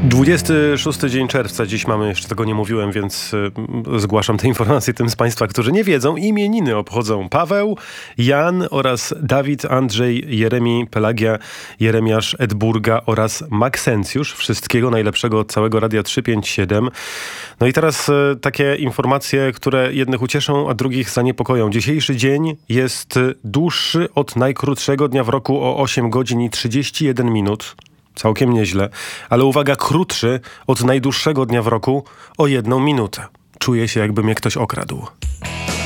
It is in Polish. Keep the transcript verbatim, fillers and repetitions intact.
dwudziesty szósty dzień czerwca, dziś mamy, jeszcze tego nie mówiłem, więc y, zgłaszam te informacje tym z Państwa, którzy nie wiedzą. Imieniny obchodzą Paweł, Jan oraz Dawid, Andrzej, Jeremi, Pelagia, Jeremiasz, Edburga oraz Maksencjusz. Wszystkiego najlepszego od całego Radia trzysta pięćdziesiąt siedem. No i teraz y, takie informacje, które jednych ucieszą, a drugich zaniepokoją. Dzisiejszy dzień jest dłuższy od najkrótszego dnia w roku o osiem godzin i trzydzieści jeden minut. Całkiem nieźle, ale uwaga, krótszy od najdłuższego dnia w roku o jedną minutę. Czuję się, jakby mnie ktoś okradł.